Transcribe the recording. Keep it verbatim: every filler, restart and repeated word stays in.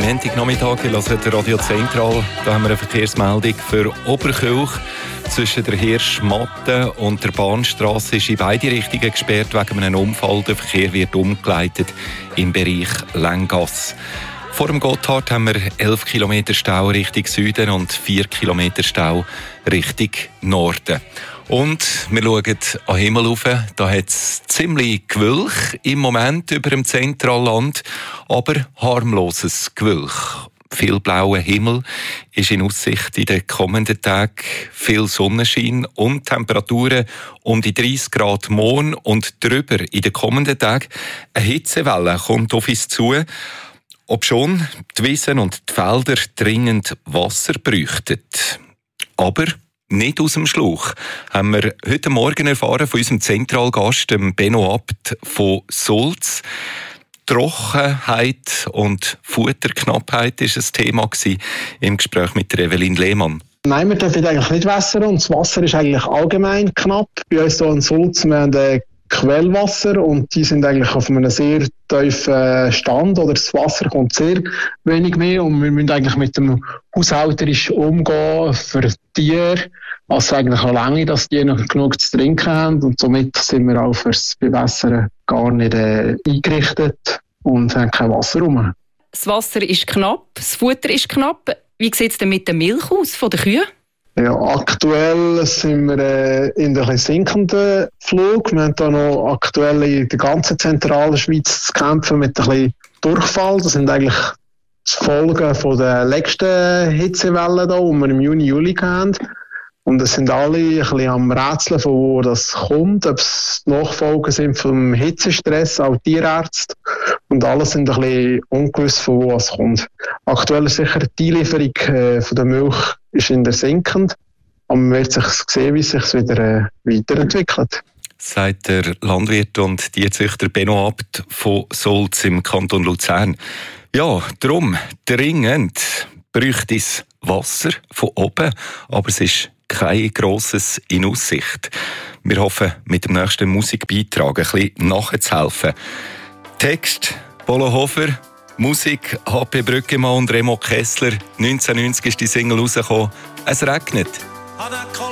Montagnachmittag, ihr hört Radio Zentral. Da haben wir eine Verkehrsmeldung für Oberkilch. Zwischen der Hirschmatte und der Bahnstrasse ist in beide Richtungen gesperrt wegen einem Unfall. Der Verkehr wird umgeleitet im Bereich Länggasse. Vor dem Gotthard haben wir elf Kilometer Stau Richtung Süden und vier Kilometer Stau Richtung Norden. Und wir schauen an den Himmel rauf. Da hat es ziemlich Gewölk im Moment über dem Zentralland, aber harmloses Gewölk. Viel blauer Himmel ist in Aussicht in den kommenden Tagen, viel Sonnenschein und Temperaturen um die dreißig Grad morgen und drüber in den kommenden Tagen. Eine Hitzewelle kommt auf uns zu, obschon die Wiesen und die Felder dringend Wasser bräuchten. Aber nicht aus dem Schlauch, haben wir heute Morgen erfahren von unserem Zentralgast, dem Benno Abt von Sulz. Trockenheit und Futterknappheit war ein Thema im Gespräch mit Evelyn Lehmann. Nein, wir dürfen eigentlich nicht wässern und das Wasser ist eigentlich allgemein knapp. Bei uns hier in Sulz wir haben Quellwasser und die sind eigentlich auf einem sehr tiefen Stand oder das Wasser kommt sehr wenig mehr und wir müssen eigentlich mit dem haushälterisch umgehen für Tiere. Also eigentlich noch lange, dass die noch genug zu trinken haben und somit sind wir auch fürs Bewässern gar nicht äh, eingerichtet und haben kein Wasser rum. Das Wasser ist knapp, das Futter ist knapp. Wie sieht es denn mit der Milch aus von den Kühen? Ja, aktuell sind wir äh, in einem sinkenden Flug. Wir haben hier noch aktuell in der ganzen zentralen Schweiz zu kämpfen mit ein bisschen Durchfall. Das sind eigentlich die Folgen von der letzten Hitzewelle, die wir im Juni, Juli hatten. Und es sind alle ein bisschen am Rätseln, von wo das kommt. Ob es Nachfolgen sind vom Hitzestress, auch Tierärzte. Und alle sind ein bisschen ungewiss, von wo es kommt. Aktuell ist sicher die Einlieferung äh, von der Milch ist in der sinkend. Aber man wird sich sehen, wie es sich wieder äh, weiterentwickelt. Sagt der Landwirt und Tierzüchter Benno Abt von Sulz im Kanton Luzern. Ja, darum dringend bräuchte es Wasser von oben, aber es ist kein grosses in Aussicht. Wir hoffen, mit dem nächsten Musikbeitrag ein bisschen nachzuhelfen. Text Polo Hofer, Musik H P Brüggemann und Remo Kessler. neunzehnhundertneunzig ist die Single rausgekommen. Es regnet.